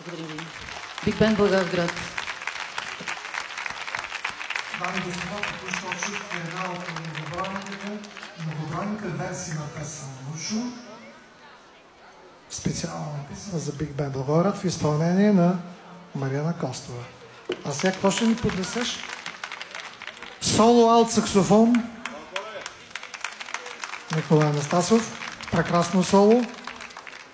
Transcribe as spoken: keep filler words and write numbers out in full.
Благодаря ви. Биг Бенд Благоевград. Дами и господа, току-що чухте една от многобройните версии на песен Мушо, специално написана за Биг Бенд Благоевград в изпълнение на Мариана Костова. А сега какво ще ни поднесеш? Соло алт саксофон Николай Анастасов. Прекрасно соло.